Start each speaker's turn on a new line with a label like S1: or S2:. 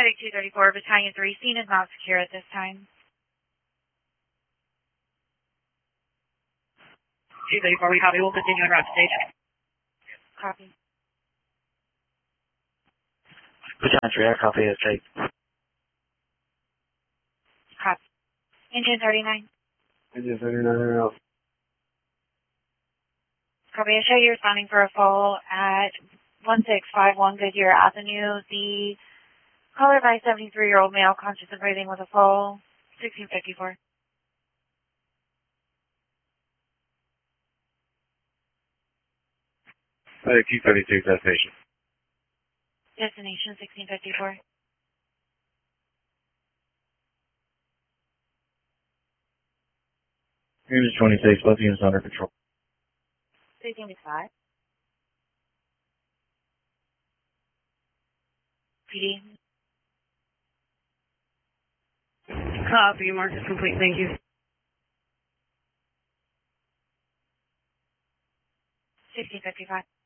S1: Heading 234, Battalion 3, scene is not secure at this time.
S2: 234, we copy. We'll continue on route to station.
S1: Copy.
S3: Battalion 3, I copy it. Take.
S1: Copy. Engine 39.
S4: Engine 39 out.
S1: Copy. I show you responding for a fall at 1651 Goodyear Avenue. The caller by 73-year-old male conscious and breathing with a fall. 1654.
S4: Heading 232, destination.
S1: Destination 1654.
S3: Unit 26, both units under control.
S1: 375. PD.
S2: Copy. Mark is complete. Thank you.
S1: 1655.